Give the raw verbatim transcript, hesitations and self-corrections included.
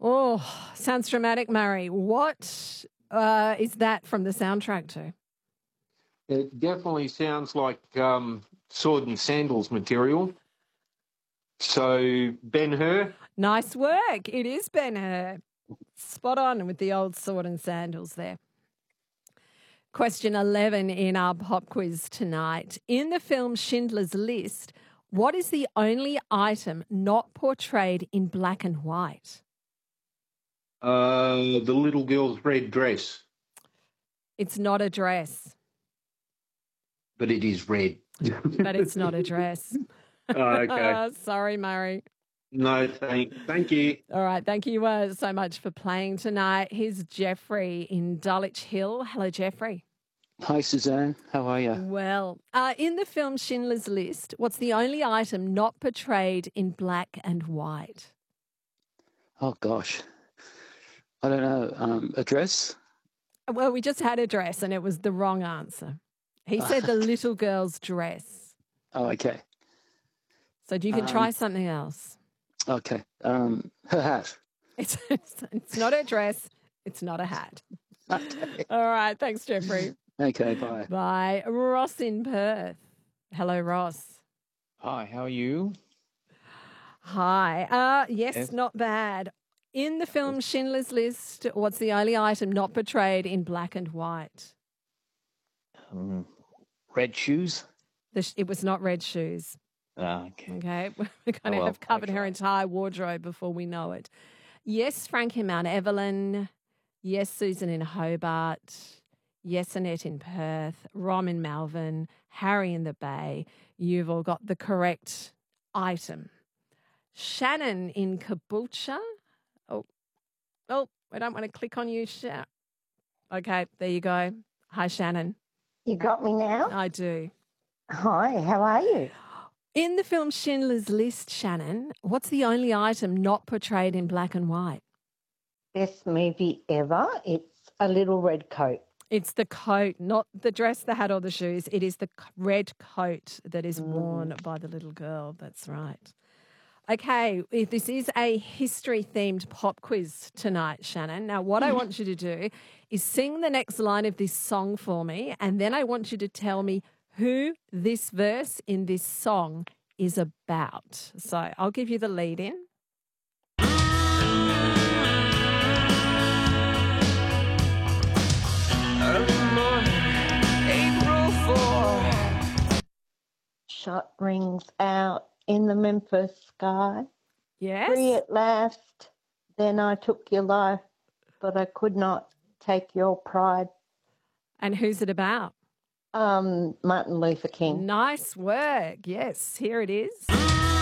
Oh, sounds dramatic, Murray. What uh, is that from the soundtrack to? It definitely sounds like um, Sword and Sandals material. So, Ben-Hur? Nice work. It is Ben-Hur. Spot on with the old sword and sandals there. Question eleven in our pop quiz tonight. In the film Schindler's List, what is the only item not portrayed in black and white? Uh, the little girl's red dress. It's not a dress. But it is red. But it's not a dress. Oh, okay. Sorry, Murray. No, thank, thank you. All right, thank you uh, so much for playing tonight. Here's Jeffrey in Dulwich Hill. Hello, Jeffrey. Hi, Suzanne. How are you? Well, uh, in the film Schindler's List, what's the only item not portrayed in black and white? Oh, gosh. I don't know. Um, a dress? Well, we just had a dress and it was the wrong answer. He said the little girl's dress. Oh, okay. So you can Um, try something else. Okay. Um, her hat. It's, it's, it's not a dress. It's not a hat. Okay. All right. Thanks, Jeffrey. Okay, bye. Bye. Ross in Perth. Hello, Ross. Hi, how are you? Hi. Uh, yes, Yes. not bad. In the film Schindler's List, what's the only item not portrayed in black and white? Um, red shoes? The sh- it was not red shoes. Ah, okay. Okay. We're going Oh, to well, have covered her okay. entire wardrobe before we know it. Yes, Frank in Mount Evelyn. Yes, Susan in Hobart. Yes, Annette in Perth. Rom in Malvern. Harry in the Bay. You've all got the correct item. Shannon in Caboolture. Oh, oh, I don't want to click on you. Sha- Okay, there you go. Hi, Shannon. You got me now? I do. Hi, how are you? In the film Schindler's List, Shannon, what's the only item not portrayed in black and white? Best movie ever. It's a little red coat. It's the coat, not the dress, the hat, or the shoes. It is the c- red coat that is worn by the little girl. That's right. Okay, if this is a history-themed pop quiz tonight, Shannon. Now, what I want you to do is sing the next line of this song for me, and then I want you to tell me who this verse in this song is about. So I'll give you the lead in. Shot rings out in the Memphis sky. Yes. Free at last. Then I took your life, but I could not take your pride. And who's it about? Um, Martin Luther King. Nice work. Yes, here it is.